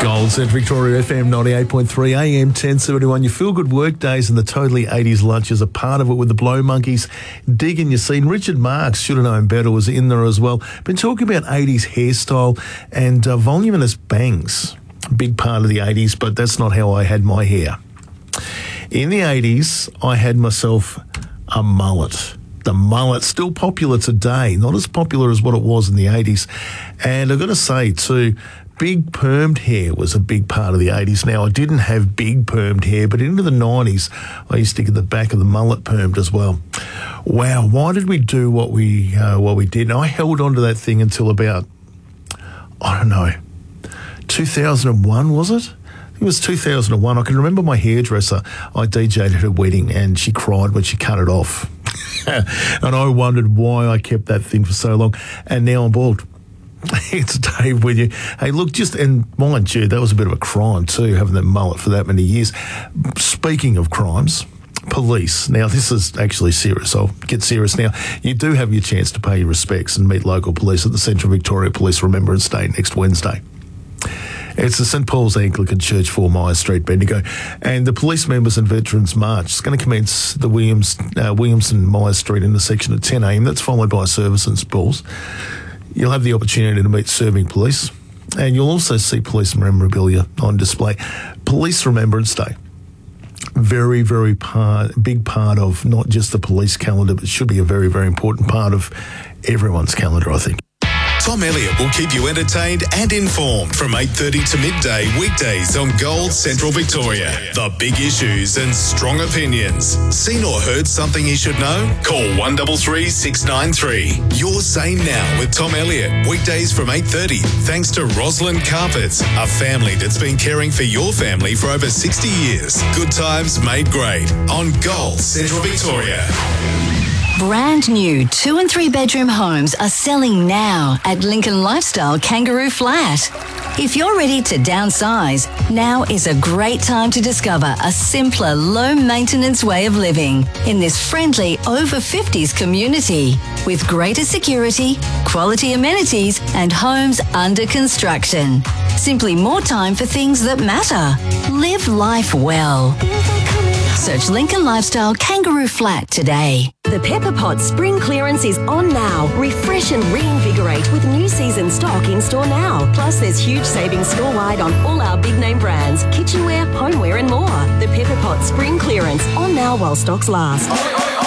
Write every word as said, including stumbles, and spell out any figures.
Gold Central Victoria F M ninety-eight point three A M ten seventy-one. Your feel-good work days and the totally eighties lunches are part of it with the Blow Monkeys. Digging your scene. Richard Marks, should have known better, was in there as well. Been talking about eighties hairstyle and uh, voluminous bangs. Big part of the eighties, but that's not how I had my hair. In the eighties, I had myself a mullet. The mullet, still popular today, not as popular as what it was in the eighties. And I've got to say, too, big permed hair was a big part of the eighties. Now, I didn't have big permed hair, but into the nineties, I used to get the back of the mullet permed as well. Wow, why did we do what we uh, what we did? And I held on to that thing until about, I don't know, two thousand one, was it? It was two thousand one. I can remember my hairdresser. I D J'd at her wedding and she cried when she cut it off. And I wondered why I kept that thing for so long. And now I'm bald. It's Dave with you. Hey, look, just, and mind you, that was a bit of a crime too, having that mullet for that many years. Speaking of crimes, police. Now, this is actually serious. I'll get serious now. You do have your chance to pay your respects and meet local police at the Central Victoria Police Remembrance Day next Wednesday. It's the St Paul's Anglican Church, four Myers Street, Bendigo. And the Police Members and Veterans March is going to commence the Williams, uh, Williamson Myers Street intersection at ten A M. That's followed by a service in St Paul's. You'll have the opportunity to meet serving police. And you'll also see police memorabilia on display. Police Remembrance Day. Very, very part, big part of not just the police calendar, but it should be a very, very important part of everyone's calendar, I think. Tom Elliott will keep you entertained and informed from eight thirty to midday weekdays on Gold Central Victoria. The big issues and strong opinions. Seen or heard something you should know? Call one three three, six nine three. Your Say Now with Tom Elliott. Weekdays from eight thirty. Thanks to Roslyn Carpets, a family that's been caring for your family for over sixty years. Good times made great on Gold Central Victoria. Brand new two and three bedroom homes are selling now at Lincoln Lifestyle Kangaroo Flat. If you're ready to downsize, now is a great time to discover a simpler, low-maintenance way of living in this friendly over fifties community with greater security, quality amenities and homes under construction. Simply more time for things that matter. Live life well. Search Lincoln Lifestyle Kangaroo Flat today. The Pepper Pot Spring Clearance is on now. Refresh and reinvigorate with new season stock in store now. Plus, there's huge savings store-wide on all our big name brands, kitchenware, homeware and more. The Pepper Pot Spring Clearance on now while stocks last.